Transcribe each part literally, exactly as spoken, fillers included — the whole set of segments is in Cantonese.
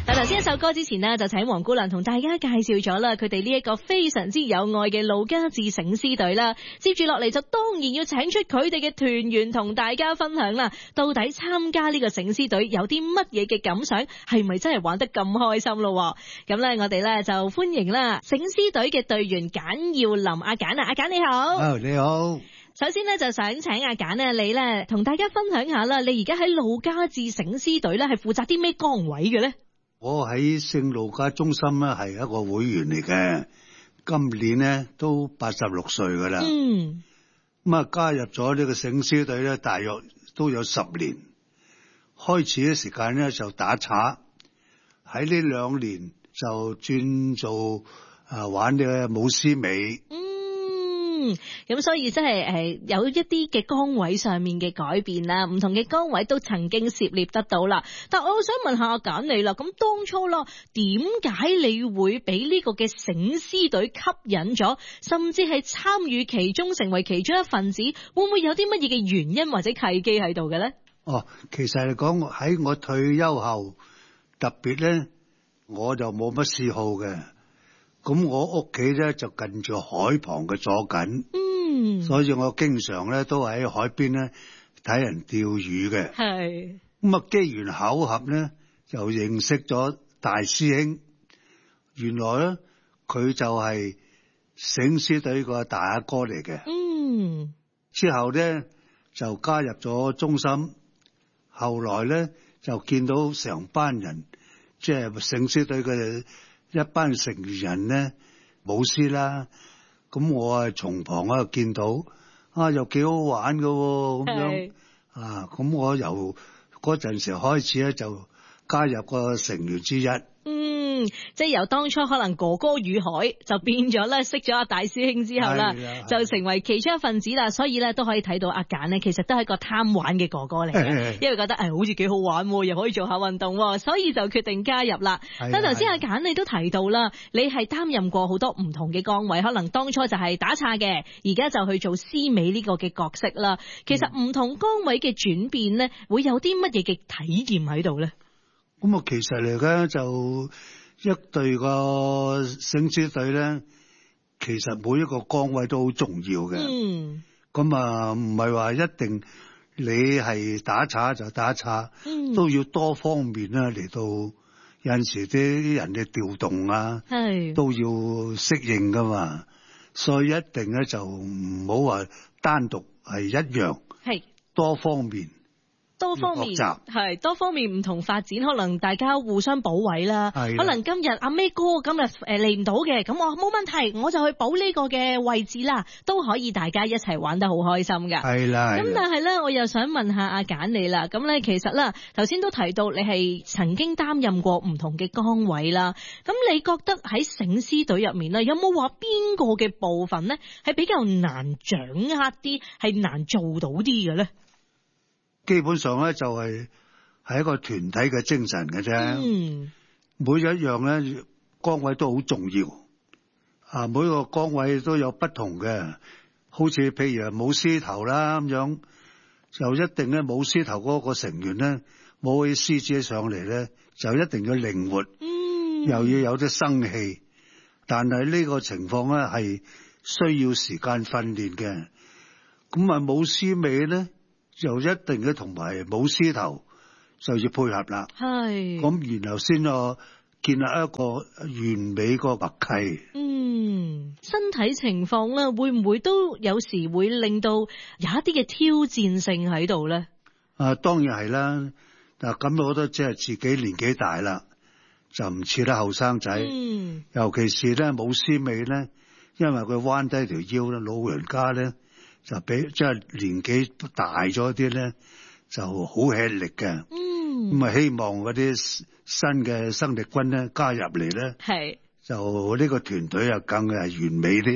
嗱，頭先一首歌之前呢，就請黃姑娘同大家介紹咗啦，佢哋呢一個非常之有愛嘅路家志醒獅隊啦。接住落嚟就當然要請出佢哋嘅團員同大家分享啦，到底參加呢個醒獅隊有啲乜嘢嘅感想，係咪真係玩得咁開心咯？咁咧，我哋咧就歡迎啦醒獅隊嘅隊員簡耀林，阿簡啊，阿簡你好。 哦，你好。 首先咧就想請阿簡啊，你咧同大家分享下啦，你而家喺路家志醒獅隊咧係負責啲咩崗位嘅咧？ 我喺聖路加中心咧係一個會員嚟嘅，今年咧都八十六歲噶啦。嗯，咁啊加入咗呢個醒獅隊咧，大約都有十年。開始嘅時間咧就打岔，喺呢兩年就轉做啊玩嘅舞獅尾。 嗯，咁所以真係誒有一啲嘅崗位上面嘅改變啦，唔同嘅崗位都曾經涉獵得到啦。但我想問下阿簡你啦，咁當初咯，點解你會俾呢個嘅醒獅隊吸引咗，甚至係參與其中成為其中一份子，會唔會有啲乜嘢嘅原因或者契機喺度嘅咧？ 哦，其實嚟講喺我退休後，特別咧我就冇乜嗜好嘅。咁我屋企咧就近住海旁嘅左近，嗯，所以我經常咧都喺海邊咧睇人釣魚嘅。係咁啊，機緣巧合咧就認識咗大師兄，原來咧佢就係醒獅隊個大阿哥嚟嘅。嗯，之後咧就加入咗中心，後來咧就見到成班人，即係醒獅隊嘅一班成員人咧舞獅啦，咁我啊從旁啊見到啊又幾好玩噶咁樣啊，咁我由嗰陣時開始咧就加入個成員之一。嗯， 即係由當初可能哥哥與海就變咗咧，識咗阿大師兄之後啦，就成為其中一份子啦。所以咧都可以睇到阿簡呢，其實都係一個貪玩嘅哥哥嚟嘅，因為覺得誒、哎、好似幾好玩，又可以做下運動，所以就決定加入啦。但頭先阿簡你都提到啦，你係擔任過好多唔同嘅崗位，可能當初就係打岔嘅，而家就去做獅尾呢個嘅角色啦。其實唔同崗位嘅轉變呢，會有啲乜嘢嘅體驗喺度咧？ 咁啊，其實嚟講就一隊個醒獅隊咧，其實每一個崗位都好重要嘅。嗯，咁啊，唔係話一定你係打岔就打岔，嗯，都要多方面啦嚟到，有陣時啲人嘅調動啊，係都要適應噶嘛。所以一定咧就唔好話單獨係一樣，係多方面。 多方面係多方面唔同發展，可能大家互相補位啦。可能今日阿咩哥今日誒嚟唔到嘅，咁我冇問題，我就去補呢個嘅位置啦，都可以大家一齊玩得好開心噶。係啦，咁但係咧，我又想問下阿簡你啦。咁咧，其實啦，頭先都提到你係曾經擔任過唔同嘅崗位啦。咁你覺得喺醒獅隊入面咧，有冇話邊個嘅部分咧係比較難掌握啲，係難做到啲嘅咧？ 基本上咧就係係一個團體嘅精神嘅啫。嗯，每一樣咧崗位都好重要。啊，每個崗位都有不同嘅，好似譬如舞獅頭啦咁樣，就一定咧舞獅頭嗰個成員咧舞起獅子上嚟咧，就一定要靈活，嗯，又要有啲生氣。但係呢個情況咧係需要時間訓練嘅。咁啊舞獅尾咧，就一定嘅同埋舞獅頭就要配合啦，係咁，然後先啊建立一個完美個默契。嗯， 身體情況咧，會唔會都有時會令到有一啲嘅挑戰性喺度咧？ 啊，當然係啦。嗱，咁我覺得即係自己年紀大啦，就唔似得後生仔。嗯，尤其是咧舞獅尾咧，因為佢彎低條腰咧，老人家咧。就比即係年紀大咗啲咧，就好吃力嘅。嗯，咁啊希望嗰啲新嘅生力軍咧加入嚟咧，係就呢個團隊啊更係完美添。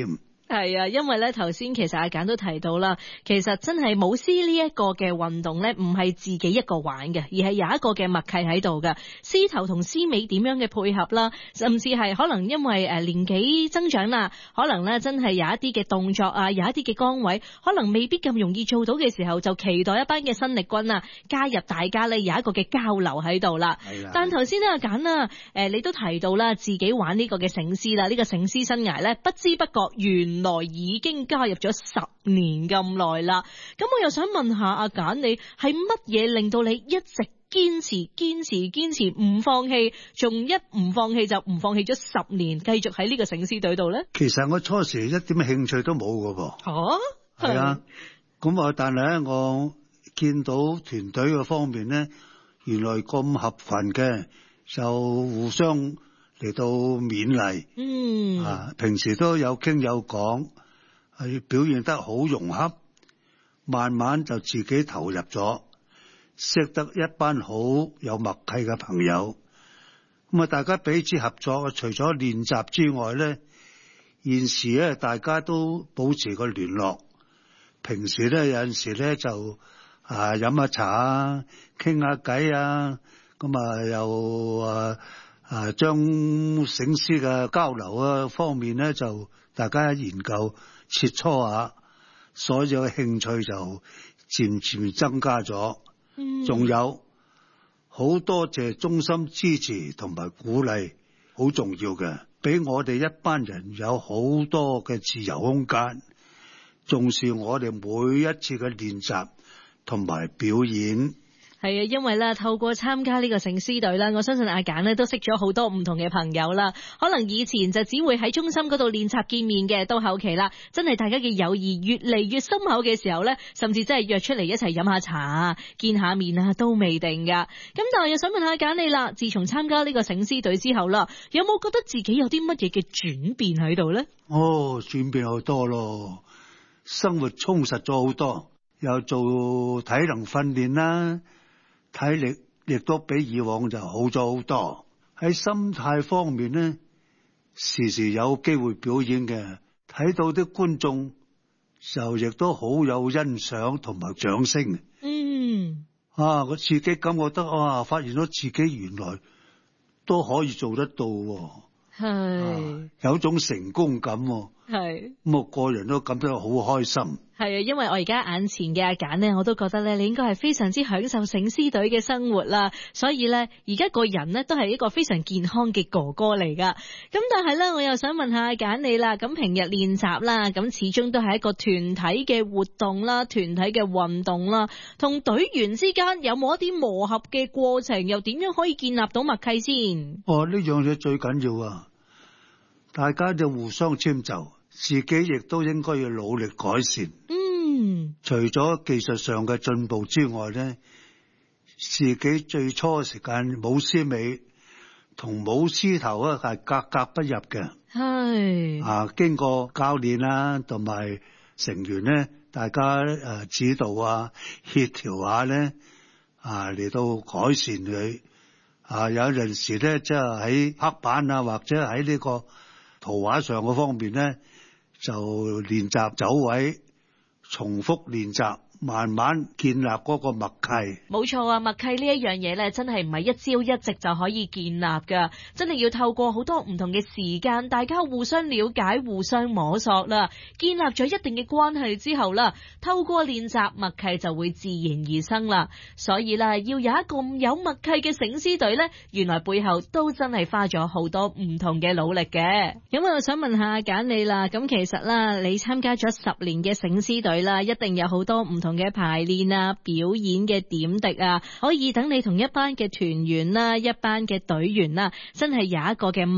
係啊，因為咧頭先其實阿簡都提到啦，其實真係舞獅呢一個嘅運動咧，唔係自己一個玩嘅，而係有一個嘅默契喺度嘅。獅頭同獅尾點樣嘅配合啦，甚至係可能因為誒年紀增長啦，可能咧真係有一啲嘅動作啊，有一啲嘅崗位，可能未必咁容易做到嘅時候，就期待一班嘅新力軍啊加入，大家咧有一個嘅交流喺度啦。但頭先咧阿簡啊，誒你都提到啦，自己玩呢個嘅醒獅啦，呢、這個醒獅生涯咧，不知不覺原來已經加入咗十年咁耐啦。咁我又想問下阿簡，你係乜嘢令到你一直堅持、堅持、堅持唔放棄，仲一唔放棄就唔放棄咗十年，繼續喺呢個醒獅隊度咧？ 其實我初時一點興趣都冇噶噃。 哦， 係啊，咁啊，但係咧，我見到團隊嘅方面咧，原來咁合群嘅，就互相嚟到勉勵。嗯，啊，平時都有傾有講，係表現得好融洽，慢慢就自己投入咗，識得一班好有默契嘅朋友。咁啊，大家彼此合作，除咗練習之外咧，現時咧大家都保持個聯絡。平時咧有陣時咧就啊飲下茶啊，傾下偈啊，咁啊又啊啊將醒獅嘅交流啊方面咧就大家研究切磋下，所有嘅興趣就漸漸增加咗。嗯，仲有好多謝衷心支持同埋鼓勵，好重要嘅，俾我哋一班人有好多嘅自由空間，重視我哋每一次嘅練習同埋表演。 係啊，因為咧透過參加呢個醒獅隊啦，我相信阿簡咧都識咗好多唔同嘅朋友啦。可能以前就只會喺中心嗰度練習見面嘅，到後期啦，真係大家嘅友誼越嚟越深厚嘅時候咧，甚至真係約出嚟一齊飲下茶啊、見下面啊都未定噶。咁但係又想問下阿簡你啦，自從參加呢個醒獅隊之後啦，有冇覺得自己有啲乜嘢嘅轉變喺度咧？ 哦，轉變好多咯，生活充實咗好多，又做體能訓練啦。體力亦都比以往就好咗好多。喺心態方面呢，時時有機會表演嘅，睇到啲觀眾就亦都好有欣賞同埋掌聲。嗯，啊，我自己感覺得啊，發現咗自己原來都可以做得到，係、啊、有種成功感。係咁，我個人都感到好開心。 係啊，因為我而家眼前嘅阿簡呢，我都覺得咧，你應該係非常之享受醒獅隊嘅生活啦。所以咧，而家個人呢，都係一個非常健康嘅哥哥嚟噶。咁但係咧，我又想問下阿簡你啦。咁平日練習啦，咁始終都係一個團體嘅活動啦，團體嘅運動啦，同隊員之間有冇一啲磨合嘅過程？又點樣可以建立到默契先？ 哦，呢樣嘢最緊要啊！大家就互相遷就。自己亦都應該要努力改善。嗯，除咗技術上嘅進步之外咧，自己最初時間舞獅尾同舞獅頭啊係格格不入嘅。係啊，經過教練啊同埋成員咧，大家誒指導啊協調下咧啊嚟到改善佢。啊，有陣時咧即係喺黑板啊或者喺呢個圖畫上嘅方面咧，就練習走位，重複練習，慢慢建立嗰個默契。 冇錯啊，默契呢一樣嘢咧，真係唔係一朝一夕就可以建立噶，真係要透過好多唔同嘅時間，大家互相了解、互相摸索啦，建立咗一定嘅關係之後啦，透過練習，默契就會自然而生啦。所以啦，要有一個有默契嘅醒獅隊咧，原來背後都真係花咗好多唔同嘅努力嘅。咁我就想問下阿簡你啦，咁其實啦，你參加咗十年嘅醒獅隊啦，一定有好多唔同嘅排練啊、表演嘅點滴啊，可以等你同一班嘅團員啦、一班嘅隊員啦，真係有一個嘅